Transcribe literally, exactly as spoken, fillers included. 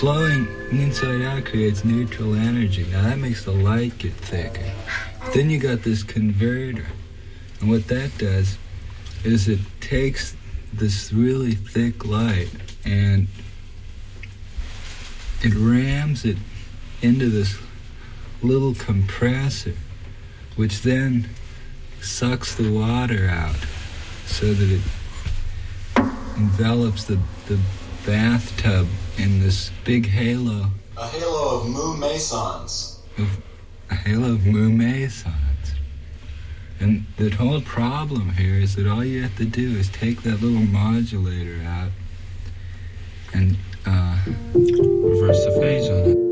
flowing inside out creates neutral energy. Now that makes the light get thicker. Then you got this converter. And what that does is it takes this really thick light and it rams it into this little compressor, which then sucks the water out so that it envelops the, the bathtub in this big halo. A halo of mu mesons. Of, a halo of mu mesons. And the whole problem here is that all you have to do is take that little modulator out and uh, reverse the phase on it.